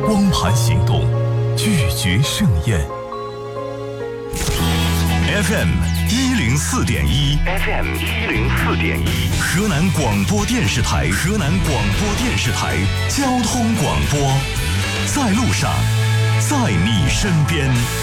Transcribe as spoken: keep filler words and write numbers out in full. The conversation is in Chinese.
光盘行动，拒绝盛宴。F M 一零四点一 ，F M 一零四点一，河南广播电视台，河南广播电视台交通广播，在路上，在你身边。